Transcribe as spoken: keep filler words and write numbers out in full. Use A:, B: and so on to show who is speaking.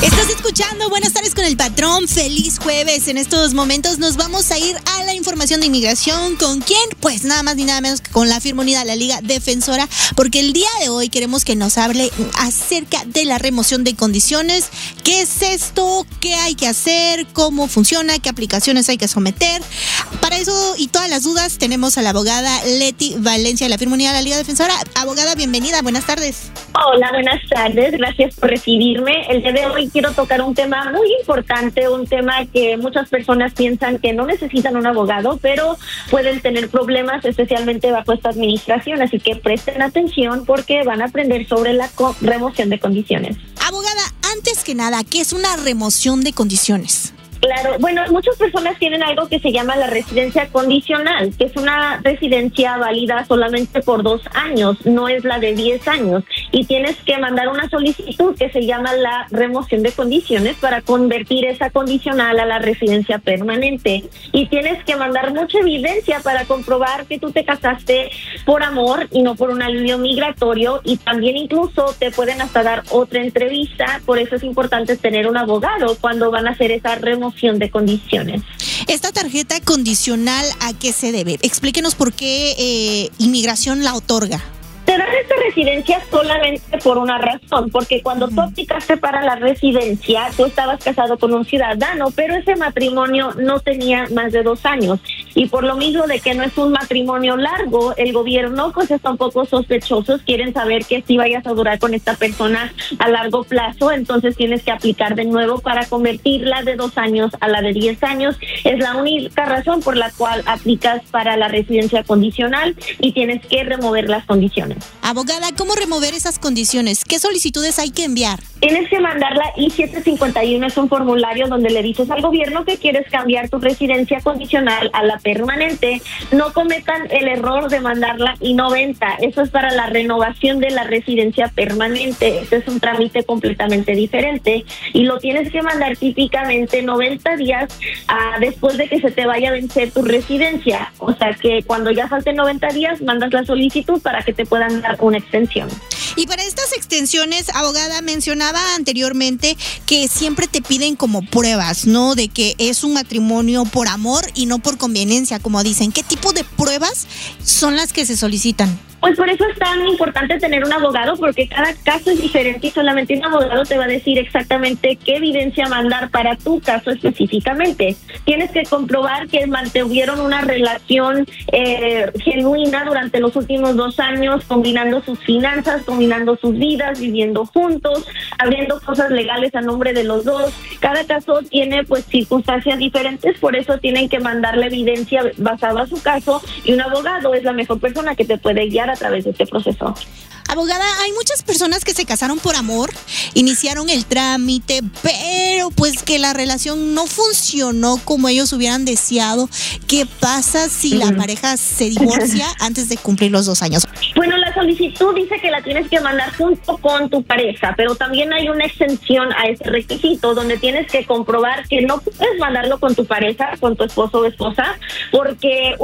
A: Estás escuchando Buenas tardes con el patrón. Feliz jueves. En estos momentos nos vamos a ir a la información de inmigración. ¿Con quién? Pues nada más ni nada menos que con la firma unida, la Liga Defensora, porque el día de hoy queremos que nos hable acerca de la remoción de condiciones. ¿Qué es esto? ¿Qué hay que hacer? ¿Cómo funciona? ¿Qué aplicaciones hay que someter? Para eso y todas las dudas tenemos a la abogada Leti Valencia de la firma unida de la Liga Defensora. Abogada, bienvenida. Buenas tardes.
B: Hola, buenas tardes. Gracias por recibirme. El día de hoy quiero tocar un tema muy importante, un tema que muchas personas piensan que no necesitan un abogado, pero pueden tener problemas, especialmente bajo esta administración. Así que presten atención porque van a aprender sobre la co- remoción de condiciones.
A: Abogada, antes que nada, ¿qué es una remoción de condiciones?
B: Claro, bueno, muchas personas tienen algo que se llama la residencia condicional, que es una residencia válida solamente por dos años, no es la de diez años. Y tienes que mandar una solicitud que se llama la remoción de condiciones para convertir esa condicional a la residencia permanente. Y tienes que mandar mucha evidencia para comprobar que tú te casaste por amor y no por un alivio migratorio. Y también incluso te pueden hasta dar otra entrevista, por eso es importante tener un abogado cuando van a hacer esa remoción de condiciones.
A: ¿Esta tarjeta condicional a qué se debe? Explíquenos por qué eh, inmigración la otorga.
B: Te dan esta residencia solamente por una razón, porque cuando tú aplicaste para la residencia, tú estabas casado con un ciudadano, pero ese matrimonio no tenía más de dos años. Y por lo mismo de que no es un matrimonio largo, el gobierno pues está un poco sospechosos, quieren saber que si vayas a durar con esta persona a largo plazo, entonces tienes que aplicar de nuevo para convertirla de dos años a la de diez años. Es la única razón por la cual aplicas para la residencia condicional y tienes que remover las condiciones.
A: Abogada, ¿cómo remover esas condiciones? ¿Qué solicitudes hay que enviar?
B: Tienes que mandar la I siete cincuenta y uno, es un formulario donde le dices al gobierno que quieres cambiar tu residencia condicional a la permanente. No cometan el error de mandar la I noventa, eso es para la renovación de la residencia permanente. Este es un trámite completamente diferente y lo tienes que mandar típicamente noventa días uh, después de que se te vaya a vencer tu residencia. O sea que cuando ya falten noventa días, mandas la solicitud para que te puedan dar una extensión.
A: Y para estas extensiones, abogada, mencionaba anteriormente que siempre te piden como pruebas, ¿no? De que es un matrimonio por amor y no por conveniencia, como dicen. ¿Qué tipo de pruebas son las que se solicitan?
B: Pues por eso es tan importante tener un abogado, porque cada caso es diferente y solamente un abogado te va a decir exactamente qué evidencia mandar para tu caso específicamente. Tienes que comprobar que mantuvieron una relación eh, genuina durante los últimos dos años, combinando sus finanzas, combinando sus vidas, viviendo juntos, abriendo cosas legales a nombre de los dos. Cada caso tiene pues circunstancias diferentes, por eso tienen que mandar la evidencia basada en su caso y un abogado es la mejor persona que te puede guiar a través de este proceso.
A: Abogada, hay muchas personas que se casaron por amor, iniciaron el trámite, pero pues que la relación no funcionó como ellos hubieran deseado. ¿Qué pasa si la pareja se divorcia antes de cumplir los dos años?
B: Bueno, la solicitud dice que la tienes que mandar junto con tu pareja, pero también hay una exención a ese requisito donde tienes que comprobar que no puedes mandarlo con tu pareja, con tu esposo o esposa, porque